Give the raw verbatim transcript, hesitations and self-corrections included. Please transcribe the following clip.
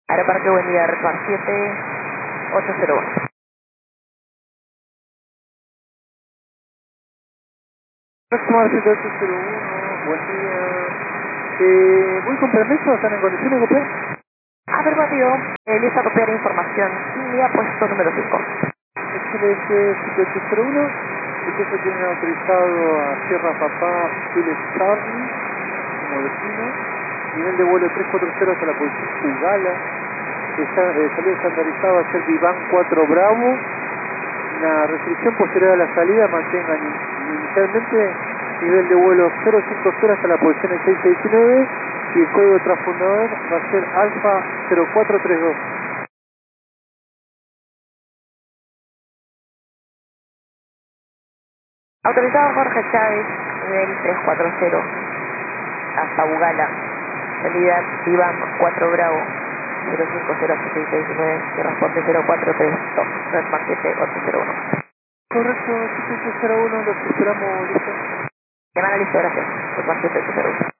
Aeroparque Buen Día, Resbar siete ocho cero uno. Resbar siete ocho cero uno, buen día. Eh, ¿Voy con permiso? ¿Están en condiciones de copiar? Afirmativo, eh, lista a copiar información. India, puesto número cinco. Excelente, siete ocho cero uno. Ustedes tienen autorizado a Sierra Papá, Chile Charlie, como destino. Nivel de vuelo tres cuatro cero hasta la posición Ugala. Está, eh, salida estandarizado a ser Vivan cuatro Bravo. La restricción posterior a la salida mantengan inicialmente nivel de vuelo cero cinco cero hasta la posición seis seis nueve y el código transfundador va a ser Alfa cero cuatro tres dos. Autorizado Jorge Chávez, nivel tres cuatro cero, hasta Ugala. Salida Iván cuatro Bravo, cero cinco cero hasta seis seis nueve, y transporte cero cuatro tres dos, Resbar siete ocho cero uno. Correcto, siete ocho cero uno, los esperamos, listo. Llamada listo, gracias. Resbar siete ocho cero uno.